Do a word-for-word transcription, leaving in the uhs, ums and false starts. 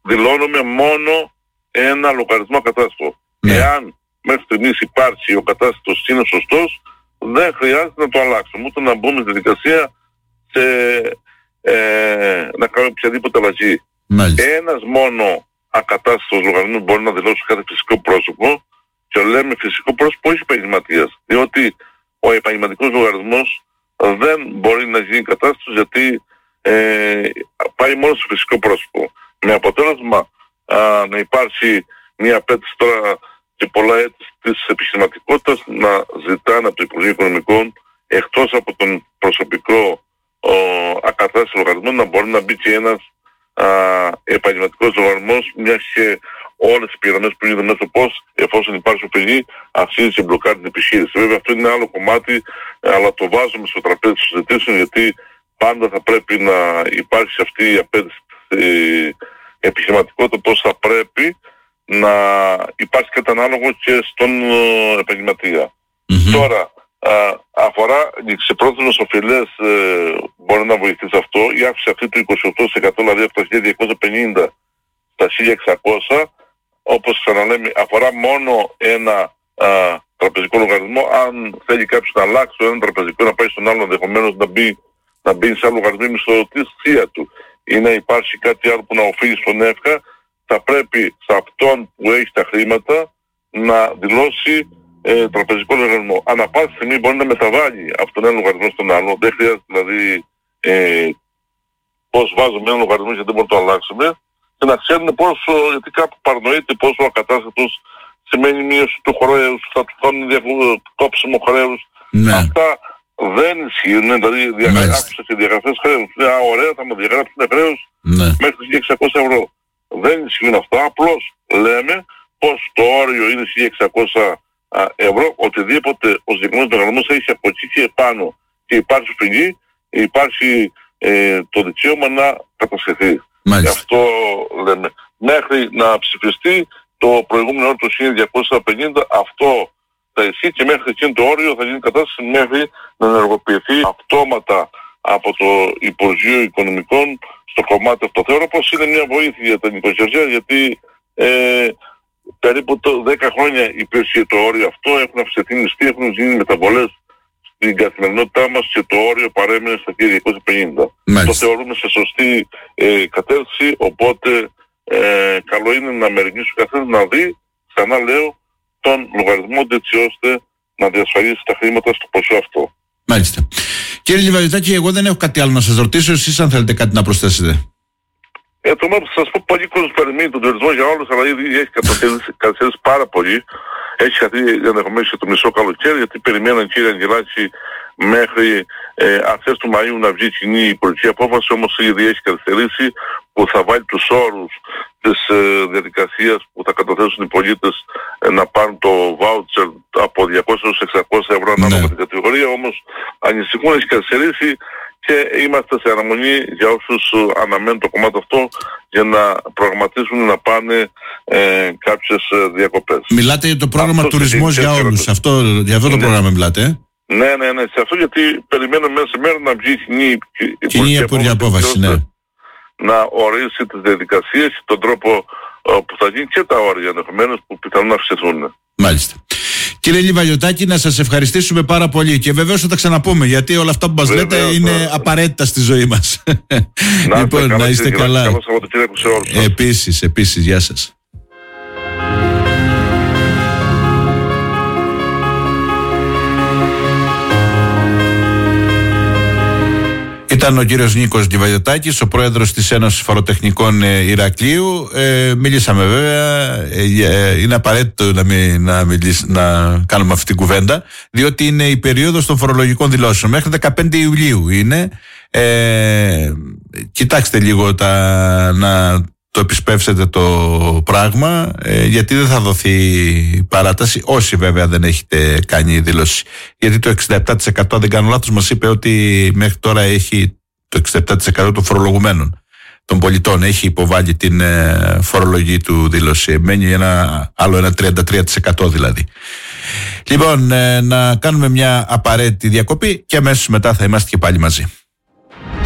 δηλώνουμε μόνο ένα λογαριασμό ακατάστατο. Ναι. Εάν μέχρι στιγμής υπάρξει ο κατάστατος είναι σωστός, δεν χρειάζεται να το αλλάξουμε, ούτε να μπούμε στη δικασία σε, ε, να κάνουμε οποιαδήποτε αλλαγή. Ένας μόνο ακατάστατος λογαριασμός μπορεί να δηλώσει κάθε φυσικό πρόσωπο, και λέμε φυσικό πρόσωπο όχι επαγγελματίας, διότι ο επαγγελματικός λογαριασμός δεν μπορεί να γίνει κατάστατος, γιατί ε, πάει μόνο στο φυσικό πρόσωπο. Με αποτέλεσμα α, να υπάρξει μια απέτηση τώρα και πολλά έτη της επιχειρηματικότητας να ζητάνε από το Υπουργείο Οικονομικών, εκτός από τον προσωπικό ακατάστατο λογαριασμό, να μπορεί να μπει και ένας α, επαγγελματικός λογαριασμός, μιας και όλες οι πειραμές που γίνονται μέσα, πώς εφόσον υπάρχει οφειλή αξίζει και μπλοκάρει την επιχείρηση. Βέβαια αυτό είναι άλλο κομμάτι, αλλά το βάζουμε στο τραπέζι των συζητήσεων, γιατί πάντα θα πρέπει να υπάρχει αυτή η απέτηση της επιχειρηματικότητα, πώς θα πρέπει να υπάρχει κάτι ανάλογο και στον uh, επαγγελματία. Mm-hmm. Τώρα, uh, αφορά σε πρόθεσμες οφειλές, uh, μπορεί να βοηθήσει αυτό. Η αύξηση αυτή του είκοσι οκτώ τοις εκατό, δηλαδή από τα χίλια διακόσια πενήντα στα χίλια εξακόσια, όπως ξαναλέμε, αφορά μόνο ένα uh, τραπεζικό λογαριασμό. Αν θέλει κάποιος να αλλάξει το ένα τραπεζικό, να πάει στον άλλο, ενδεχομένως να μπει, να μπει σε άλλο λογαριασμό μισθοδοτησία του, ή να υπάρχει κάτι άλλο που να οφείλει στον ΕΦΚΑ, θα πρέπει σε αυτόν που έχει τα χρήματα να δηλώσει ε, τραπεζικό λογαριασμό. Ανά πάση στιγμή μπορεί να μεταβάλει από τον ένα λογαριασμό στον άλλο. Δεν χρειάζεται δηλαδή ε, πώς βάζουμε ένα λογαριασμό γιατί δεν μπορούμε να το αλλάξουμε, και να ξέρουν πόσο, γιατί κάπου παρανοείται πόσο ο ακατάστατος σημαίνει μείωση του χρέους, θα του κάνουν κόψιμο χρέους. Ναι. Αυτά δεν ισχύουν, δηλαδή άκουσα και διαγραφές χρέους. Α, ωραία, θα μου διαγράψουν χρέους ναι. μέχρι χίλια εξακόσια ευρώ. Δεν ισχύουν αυτά, απλώς λέμε πως το όριο είναι χίλια εξακόσια ευρώ, οτιδήποτε ο συγκεκριμένος λογαριασμός έχει από εκεί και επάνω και υπάρχει οφειλή, υπάρχει ε, το δικαίωμα να κατασχεθεί. Γι' αυτό λέμε. Μέχρι να ψηφιστεί το προηγούμενο όριο του χίλια διακόσια πενήντα, αυτό θα ισχύει, και μέχρι εκείνο το όριο θα γίνει κατάσταση μέχρι να ενεργοποιηθεί αυτόματα από το Υπουργείο Οικονομικών στο κομμάτι αυτό. Θεωρώ πως είναι μια βοήθεια για την νοικοκυριά, γιατί ε, περίπου το δέκα χρόνια υπήρξε το όριο αυτό, έχουν αυξηθεί μισθοί, έχουν γίνει μεταβολές στην καθημερινότητά μας και το όριο παρέμεινε στα χίλια διακόσια πενήντα. Το θεωρούμε σε σωστή ε, κατεύθυνση, οπότε ε, καλό είναι να μεριμνήσει ο καθένας να δει, ξανά λέω, τον λογαριασμό έτσι ώστε να διασφαλίσει τα χρήματα στο ποσό αυτό. Μάλιστα. Κύριε Λιβαδιτάκη, εγώ δεν έχω κάτι άλλο να σας ρωτήσω, εσείς αν θέλετε κάτι να προσθέσετε. Ε, το μόνο που σας πω, πολλοί κόσμος περιμένει τον τουρισμό για όλους, αλλά ήδη έχει καθυστερήσει πάρα πολύ. Έχει χαθεί ενδεχομένως και το μισό καλοκαίρι, γιατί περιμέναν, κύριε Αγγελάκη, μέχρι ε, αρχές του Μαΐου να βγει κοινή υπουργική απόφαση, όμως ήδη έχει καθυστερήσει, που θα βάλει τους όρους της ε, διαδικασίας που θα καταθέσουν οι πολίτες ε, να πάρουν το βάουτσερ από διακόσια έως εξακόσια ευρώ ανάλογα με την κατηγορία. Όμως ανησυχούν, έχει καθυστερήσει και είμαστε σε αναμονή για όσους αναμένουν το κομμάτι αυτό για να προγραμματίσουν να πάνε ε, κάποιες διακοπές. Μιλάτε για το πρόγραμμα αυτό τουρισμός για όλους, αυτό, για αυτό το ναι. πρόγραμμα μιλάτε, ε? Ναι, ναι, ναι, σε αυτό, γιατί περιμένουμε μέσα μέρα να βγει κοινή υπουργική απόφαση, ναι. να ορίσει τις διαδικασίες και τον τρόπο που θα γίνει και τα όρια ενδεχομένως που πιθανόν να αυξηθούν. Μάλιστα. Κύριε Λιβαδιτάκη, να σας ευχαριστήσουμε πάρα πολύ και βεβαίως θα τα ξαναπούμε, γιατί όλα αυτά που μας λέτε είναι απαραίτητα στη ζωή μας. Να λοιπόν, καλά, να είστε κύριε, καλά. Καλό Σαββατοκύριακο σε όλους σας. Επίσης, επίσης, γεια σας. Ήταν ο κύριος Νίκος Λιβαδιτάκης, ο πρόεδρος της Ένωσης Φοροτεχνικών Ηρακλείου. Ε, μιλήσαμε βέβαια, ε, είναι απαραίτητο να, μην, να, μιλήσει, να κάνουμε αυτή την κουβέντα, διότι είναι η περίοδος των φορολογικών δηλώσεων. Μέχρι δεκαπέντε Ιουλίου είναι. Ε, κοιτάξτε λίγο τα, να το επισπεύσετε το πράγμα, ε, γιατί δεν θα δοθεί παράταση, όσοι βέβαια δεν έχετε κάνει δήλωση. Γιατί το εξήντα επτά τοις εκατό, δεν κάνω λάθος, μας είπε ότι μέχρι τώρα έχει το εξήντα επτά τοις εκατό των φορολογουμένων, των πολιτών, έχει υποβάλει την ε, φορολογική του δήλωση. Μένει ένα άλλο ένα τριάντα τρία τοις εκατό δηλαδή. Λοιπόν, ε, να κάνουμε μια απαραίτητη διακοπή και αμέσως μετά θα είμαστε και πάλι μαζί.